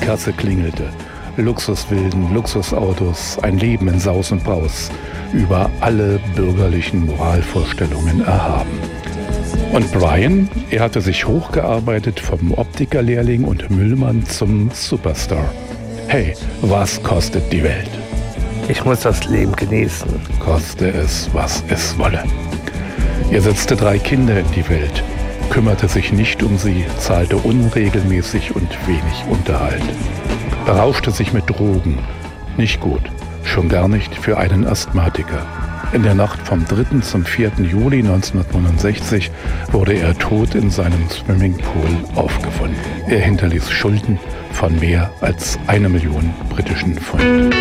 Kasse klingelte. Luxusvillen, Luxusautos, ein Leben in Saus und Braus, über alle bürgerlichen Moralvorstellungen erhaben. Und Brian, er hatte sich hochgearbeitet vom Optikerlehrling und Müllmann zum Superstar. Hey, was kostet die Welt? Ich muss das Leben genießen. Koste es, was es wolle. Er setzte 3 Kinder in die Welt, kümmerte sich nicht um sie, zahlte unregelmäßig und wenig Unterhalt. Berauschte sich mit Drogen. Nicht gut, schon gar nicht für einen Asthmatiker. In der Nacht vom 3. zum 4. Juli 1969 wurde er tot in seinem Swimmingpool aufgefunden. Er hinterließ Schulden von mehr als 1 Million britischen Pfund.